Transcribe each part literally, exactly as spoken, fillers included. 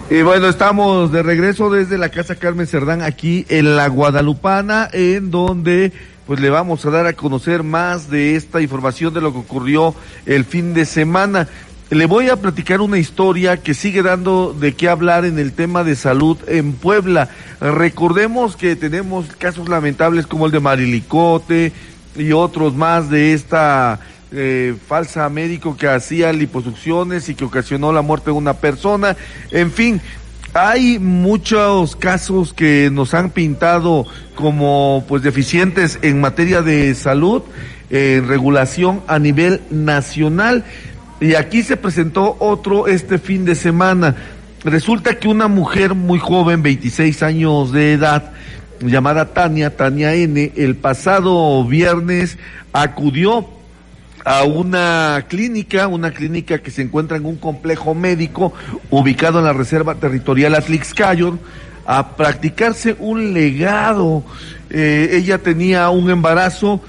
Y bueno, estamos de regreso desde la Casa Carmen Cerdán, aquí en La Guadalupana, en donde pues le vamos a dar a conocer más de esta información de lo que ocurrió el fin de semana. Le voy a platicar una historia que sigue dando de qué hablar en el tema de salud en Puebla. Recordemos que tenemos casos lamentables como el de Marilicote y otros más de esta Eh, falsa médico que hacía liposucciones y que ocasionó la muerte de una persona. En fin, hay muchos casos que nos han pintado como pues deficientes en materia de salud, en eh, regulación a nivel nacional, y aquí se presentó otro este fin de semana. Resulta que una mujer muy joven, veintiséis años de edad, llamada Tania, Tania N, el pasado viernes acudió a una clínica, una clínica que se encuentra en un complejo médico ubicado en la Reserva Territorial Atlixcayo, a practicarse un legado. Eh, ella tenía un embarazo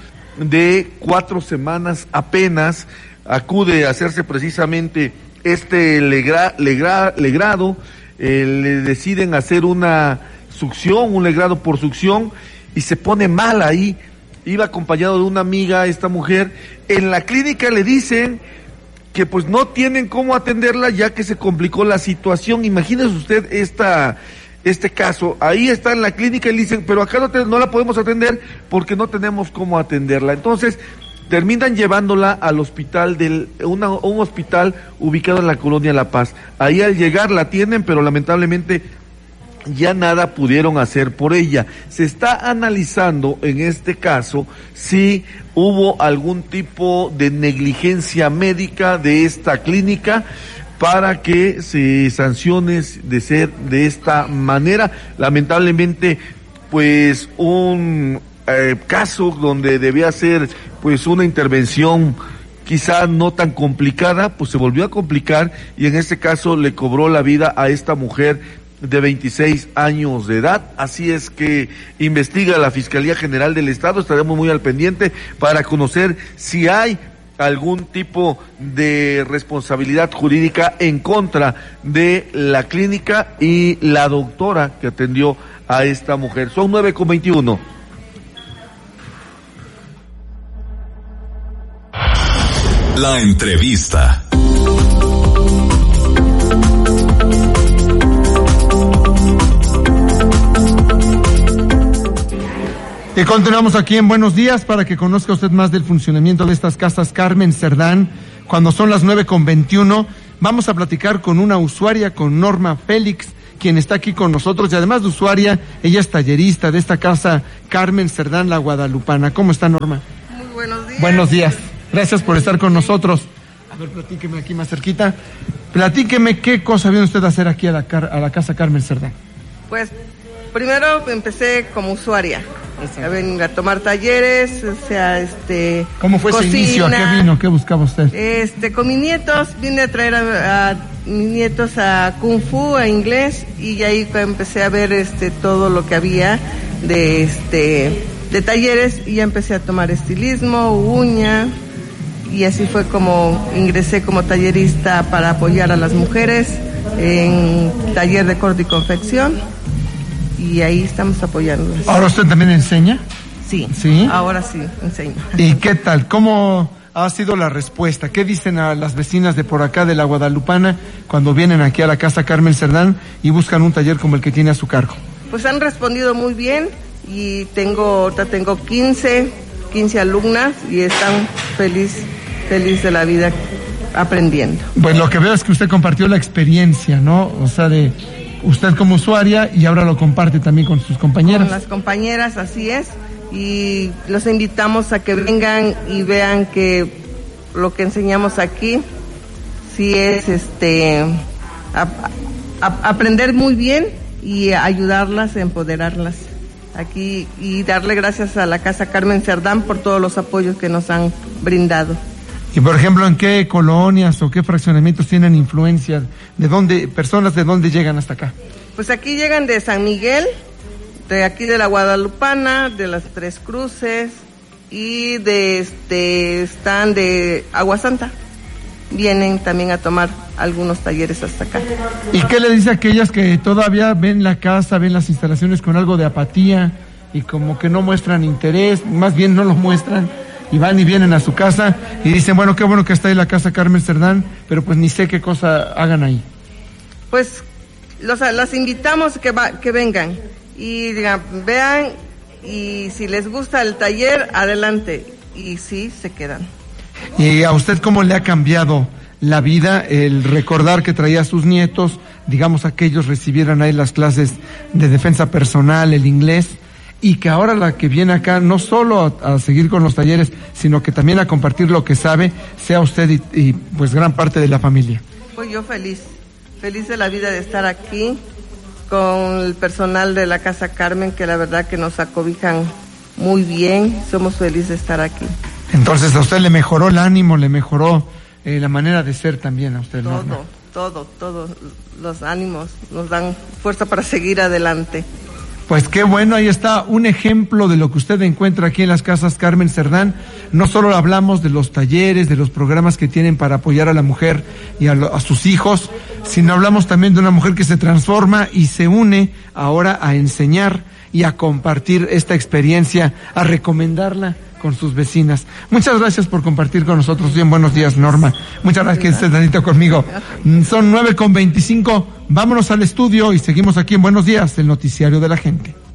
de cuatro semanas apenas, acude a hacerse precisamente este legra, legra, legrado, eh, le deciden hacer una succión, un legrado por succión, y se pone mal ahí. Iba acompañado de una amiga, esta mujer. En la clínica le dicen que pues no tienen cómo atenderla ya que se complicó la situación. Imagínese usted esta, este caso. Ahí está en la clínica y le dicen, pero acá no, te, no la podemos atender porque no tenemos cómo atenderla. Entonces terminan llevándola al hospital, del una, un hospital ubicado en la colonia La Paz. Ahí al llegar la atienden, pero lamentablemente ya nada pudieron hacer por ella. Se está analizando en este caso si hubo algún tipo de negligencia médica de esta clínica para que se sancione de ser de esta manera. Lamentablemente, pues un eh, caso donde debía ser pues una intervención quizá no tan complicada, pues se volvió a complicar, y en este caso le cobró la vida a esta mujer de veintiséis años de edad. Así es que investiga la Fiscalía General del Estado. Estaremos muy al pendiente para conocer si hay algún tipo de responsabilidad jurídica en contra de la clínica y la doctora que atendió a esta mujer. Son nueve con veintiuno. La entrevista. Y continuamos aquí en Buenos Días para que conozca usted más del funcionamiento de estas casas Carmen Cerdán. Cuando son las nueve con veintiuno, vamos a platicar con una usuaria, con Norma Félix, quien está aquí con nosotros, y además de usuaria, ella es tallerista de esta casa Carmen Cerdán, La Guadalupana. ¿Cómo está, Norma? Muy buenos días. Buenos días. Gracias por estar con nosotros. A ver, platíqueme aquí más cerquita. Platíqueme qué cosa viene usted a hacer aquí a la, a la casa Carmen Cerdán. Pues primero empecé como usuaria. A venir a tomar talleres, o sea, este... ¿Cómo fue cocina, ese inicio? ¿A qué vino? ¿Qué buscaba usted? Este, con mis nietos, vine a traer a, a mis nietos a Kung Fu, a inglés, y ahí empecé a ver este todo lo que había de este de talleres, y ya empecé a tomar estilismo, uña, y así fue como ingresé como tallerista para apoyar a las mujeres en taller de corte y confección. Y ahí estamos apoyándolas. ¿Ahora usted también enseña? Sí, ¿Sí? Ahora sí, enseño. ¿Y qué tal? ¿Cómo ha sido la respuesta? ¿Qué dicen a las vecinas de por acá de La Guadalupana cuando vienen aquí a la casa Carmen Cerdán y buscan un taller como el que tiene a su cargo? Pues han respondido muy bien, y tengo, ahorita tengo quince, quince alumnas, y están feliz, feliz de la vida aprendiendo. Pues lo que veo es que usted compartió la experiencia, ¿no? O sea, de usted como usuaria, y ahora lo comparte también con sus compañeras. Con las compañeras, así es, y los invitamos a que vengan y vean que lo que enseñamos aquí sí es este a, a, aprender muy bien y ayudarlas, empoderarlas aquí, y darle gracias a la Casa Carmen Cerdán por todos los apoyos que nos han brindado. Y por ejemplo, ¿en qué colonias o qué fraccionamientos tienen influencia? ¿De dónde, personas de dónde llegan hasta acá? Pues aquí llegan de San Miguel, de aquí de La Guadalupana, de las Tres Cruces, y de este, están de Agua Santa. vienen también a tomar algunos talleres hasta acá. ¿Y qué le dice a aquellas que todavía ven la casa, ven las instalaciones con algo de apatía y como que no muestran interés, más bien no lo muestran y van y vienen a su casa y dicen, bueno, qué bueno que está ahí la casa Carmen Cerdán, pero pues ni sé qué cosa hagan ahí? Pues los, las invitamos que, va, que vengan y digan, vean, y si les gusta el taller, adelante, y sí, se quedan. ¿Y a usted cómo le ha cambiado la vida el recordar que traía a sus nietos, digamos, a que ellos recibieran ahí las clases de defensa personal, el inglés, y que ahora la que viene acá no solo a, a seguir con los talleres, sino que también a compartir lo que sabe, sea usted y, y pues gran parte de la familia? Pues yo feliz, feliz de la vida de estar aquí con el personal de la Casa Carmen, que la verdad que nos acobijan muy bien, somos felices de estar aquí. Entonces a usted le mejoró el ánimo, le mejoró eh, la manera de ser también a usted, Todo, Norma. todo, todos los ánimos nos dan fuerza para seguir adelante. Pues qué bueno, ahí está un ejemplo de lo que usted encuentra aquí en las Casas Carmen Cerdán. No solo hablamos de los talleres, de los programas que tienen para apoyar a la mujer y a, lo, a sus hijos, sino hablamos también de una mujer que se transforma y se une ahora a enseñar y a compartir esta experiencia, a recomendarla con sus vecinas. Muchas gracias por compartir con nosotros. Bien, buenos días, Norma. Muchas gracias que estés tantito conmigo. Son nueve con veinticinco. Vámonos al estudio y seguimos aquí en Buenos Días, el noticiario de la gente.